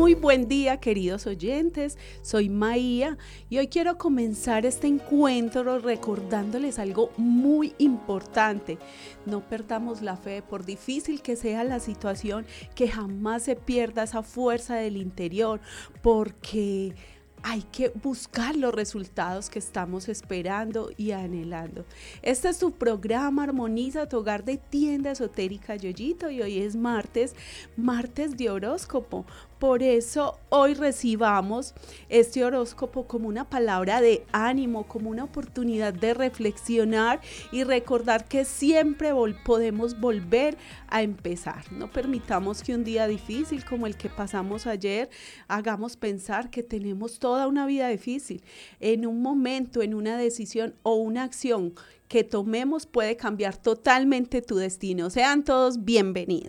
Muy buen día, queridos oyentes. Soy Maía y hoy quiero comenzar este encuentro recordándoles algo muy importante. No perdamos la fe, por difícil que sea la situación, que jamás se pierda esa fuerza del interior, porque hay que buscar los resultados que estamos esperando y anhelando. Este es tu programa Armoniza tu hogar de tienda esotérica Yoyito y hoy es martes de horóscopo. Por eso hoy recibamos este horóscopo como una palabra de ánimo, como una oportunidad de reflexionar y recordar que siempre podemos volver a empezar. No permitamos que un día difícil como el que pasamos ayer hagamos pensar que tenemos toda una vida difícil. En un momento, en una decisión o una acción que tomemos puede cambiar totalmente tu destino. Sean todos bienvenidos.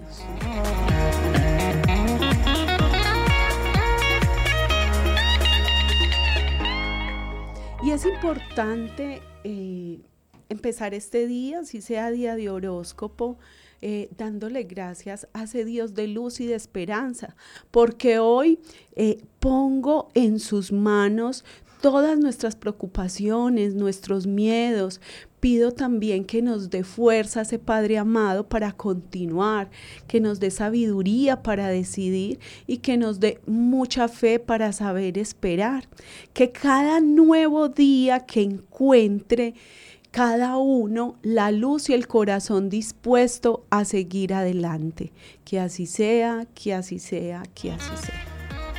Y es importante empezar este día, si sea día de horóscopo, dándole gracias a ese Dios de luz y de esperanza, porque hoy pongo en sus manos todas nuestras preocupaciones, nuestros miedos. Pido también que nos dé fuerza a ese Padre amado para continuar, que nos dé sabiduría para decidir y que nos dé mucha fe para saber esperar. Que cada nuevo día que encuentre cada uno la luz y el corazón dispuesto a seguir adelante. Que así sea, que así sea, que así sea.